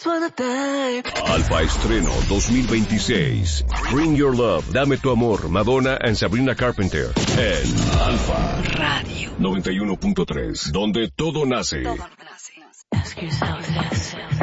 Alfa Estreno 2026. Bring Your Love, Dame Tu Amor, Madonna and Sabrina Carpenter. En Alfa Radio 91.3, donde todo nace. Ask yourself this.